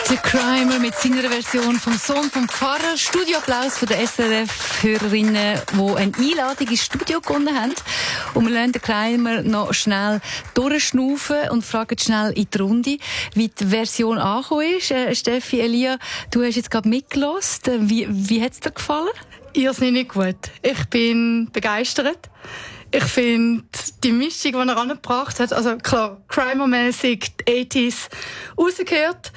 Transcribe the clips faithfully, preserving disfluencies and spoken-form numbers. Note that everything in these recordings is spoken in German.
Der Crimer mit seiner Version vom Sohn vom Pfarrer. Studioapplaus von den S R F-Hörerinnen, die eine Einladung ins Studio gewonnen haben. Und wir lassen den Crimer noch schnell durchschnaufen und fragen schnell in die Runde, wie die Version angekommen ist. Äh, Steffi, Elia, du hast jetzt gerade mitgehört. Wie, wie hat es dir gefallen? Irrsinnig gut. Ich bin begeistert. Ich finde die Mischung, die er angebracht hat, also klar, Crimer-mässig, die achtziger rausgehört.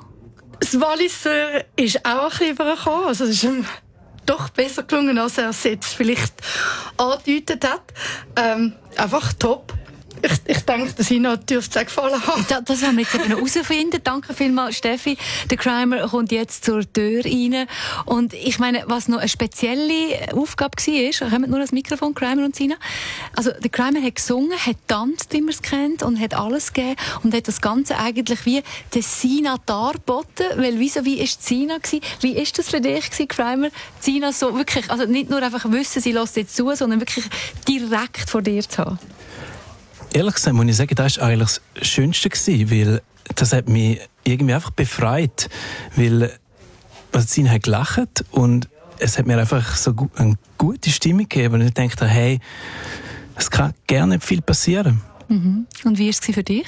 Das Walliser ist auch ein bisschen übergekommen. Also es ist ihm doch besser gelungen, als er es jetzt vielleicht angedeutet hat. Ähm, einfach top. Ich, ich denke, dass Ihnen dürfte es gefallen haben. Das, das haben wir jetzt eben herausfinden. Danke vielmals, Steffi. Der Crimer kommt jetzt zur Tür rein. Und ich meine, was noch eine spezielle Aufgabe war, kommt nur das Mikrofon, Crimer und Sina. Also, der Crimer hat gesungen, hat tanzt, wie man es kennt, und hat alles gegeben und hat das Ganze eigentlich wie der Sina dargeboten, weil wieso, wie ist Sina gewesen? Wie ist das für dich gewesen, Crimer? Sina so wirklich, also nicht nur einfach wissen, sie lässt jetzt zu, sondern wirklich direkt vor dir zu haben. Ehrlich gesagt muss ich sagen, das war eigentlich das Schönste gewesen, weil das hat mich irgendwie einfach befreit, weil also Sina hat gelacht und es hat mir einfach so eine gute Stimmung gegeben und ich dachte, hey, es kann gerne nicht viel passieren. Mhm. Und wie war es für dich?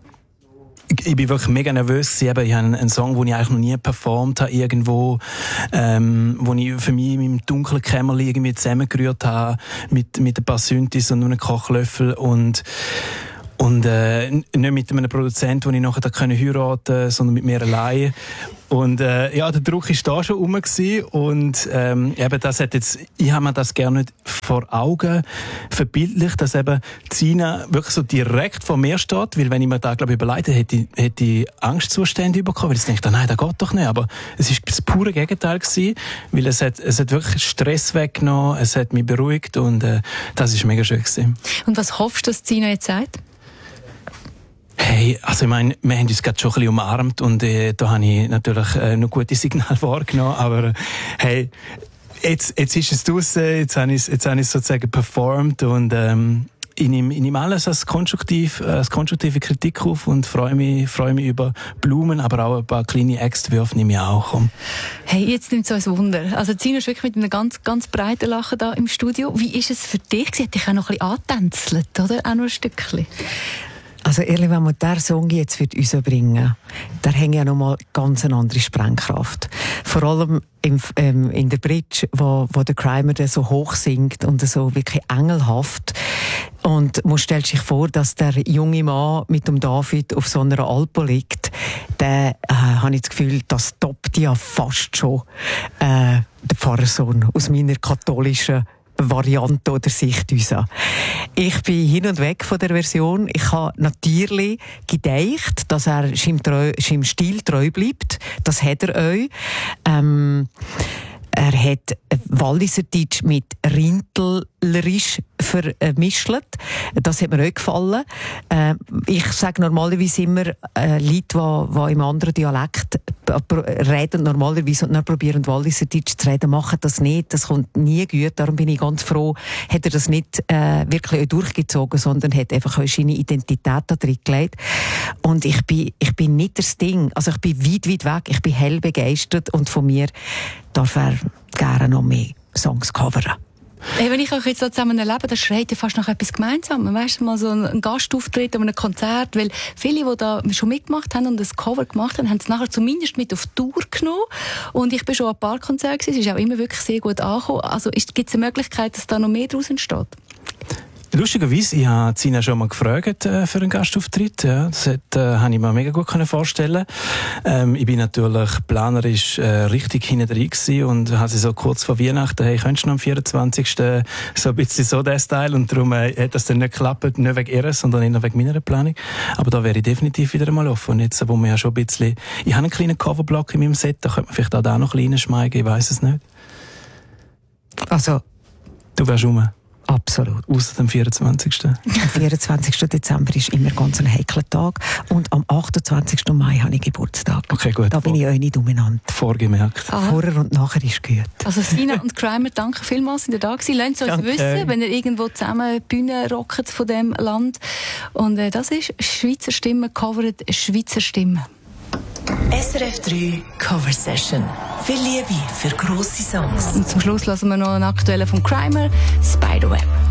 Ich, ich bin wirklich mega nervös. Ich habe einen Song, den ich eigentlich noch nie performt habe, irgendwo, ähm, wo ich für mich in meinem dunklen Kämmerlein irgendwie zusammengerührt habe, mit, mit ein paar Synthes und einem Kochlöffel und, und, äh, nicht mit einem Produzenten, den ich nachher heiraten konnte, sondern mit mir allein. Und, äh, ja, der Druck war da schon rum gewesen. Und, ähm, eben, das hat jetzt, ich habe mir das gerne nicht vor Augen verbildlicht, dass eben Sina wirklich so direkt vor mir steht, weil wenn ich mir da, glaube ich, überlege, hätte ich, hätte ich Angstzustände bekommen, weil ich denke, nein, das geht doch nicht. Aber es ist das pure Gegenteil gewesen, weil es hat, es hat wirklich Stress weggenommen, es hat mich beruhigt und, äh, das ist mega schön gewesen. Und was hoffst du, dass Sina jetzt sagt? Hey, also ich meine, wir haben uns gerade schon ein bisschen umarmt und äh, da habe ich natürlich äh, noch gute Signale wahrgenommen, aber äh, hey, jetzt, jetzt ist es draussen, jetzt habe ich jetzt habe ich sozusagen performt und ähm, ich nehme, ich nehme alles als, konstruktiv, als konstruktive Kritik auf und freue mich, freue mich über Blumen, aber auch ein paar kleine Äxtwürfe nehme ich auch. Komm. Hey, jetzt nimmt es uns Wunder. Also Sina ist wirklich mit einem ganz, ganz breiten Lachen da im Studio. Wie ist es für dich? Sie hat dich auch noch ein bisschen angetänzelt, oder? Auch noch ein Stückchen. Also ehrlich, wenn man diesen Song jetzt rausbringen würde, der hängt ja nochmal ganz eine andere Sprengkraft. Vor allem im, ähm, in der Bridge, wo, wo der Crimer so hoch singt und so wirklich engelhaft. Und man stellt sich vor, dass der junge Mann mit dem David auf so einer Alpe liegt. Der, äh, habe ich das Gefühl, das toppt ja fast schon äh, der Pfarrersohn aus meiner katholischen Variante oder Sicht uns an. Ich bin hin und weg von der Version. Ich habe natürlich gedeicht, dass er seinem Stil treu bleibt. Das hat er euch. Ähm, er hat Walliserdeutsch mit Rintlerisch vermischt. Das hat mir auch gefallen. Äh, ich sage normalerweise immer, äh, Leute, die im anderen Dialekt reden normalerweise und dann probieren Walliserdeutsch zu reden, machen das nicht. Das kommt nie gut. Darum bin ich ganz froh, hat er das nicht äh, wirklich durchgezogen, sondern hat einfach seine Identität da drin gelegt. Und ich bin, ich bin nicht das Ding. Also ich bin weit, weit weg. Ich bin hell begeistert und von mir darf er gerne noch mehr Songs covern. Hey, wenn ich euch jetzt so zusammen erlebe, das schreit ja fast nach etwas Gemeinsames. Weißt du, mal so ein Gastauftritt an einem Konzert, weil viele, die da schon mitgemacht haben und das Cover gemacht haben, haben es nachher zumindest mit auf Tour genommen. Und ich bin schon an ein paar Konzerten, es ist auch immer wirklich sehr gut angekommen. Also gibt es eine Möglichkeit, dass da noch mehr daraus entsteht? Lustigerweise, ich habe Sina schon mal gefragt äh, für einen Gastauftritt. Ja. Das hat, äh, habe ich mir mega gut können vorstellen. Ähm, ich bin natürlich planerisch äh, richtig hinten drin gewesen und habe sie so kurz vor Weihnachten, hey, könntest du noch am vierundzwanzigsten so ein bisschen so der Style und darum äh, hat das dann nicht geklappt, nicht wegen ihrer, sondern eher wegen meiner Planung. Aber da wäre ich definitiv wieder mal offen. Und jetzt, wo wir ja schon ein bisschen, ich habe einen kleinen Coverblock in meinem Set, da könnte man vielleicht auch da noch ein bisschen reinschmeigen, ich weiss es nicht. Also, du wärst rum. Absolut. Ausser dem vierundzwanzigsten Am vierundzwanzigsten Dezember ist immer ganz ein heikler Tag. Und am achtundzwanzigsten Mai habe ich Geburtstag. Okay, gut. Da bin ich euch nicht umeinander. Vorgemerkt. Aha. Vorher und nachher ist gut. Also Sina und Crimer, danke vielmals, sind ihr da gewesen. Lasst es uns wissen, wenn ihr irgendwo zusammen Bühne rockt von diesem Land. Und äh, das ist Schweizer Stimme, covered Schweizer Stimme. S R F drei Cover Session. Viel Liebe für grosse Songs. Und zum Schluss lassen wir noch einen aktuellen von Crimer, Spiderweb.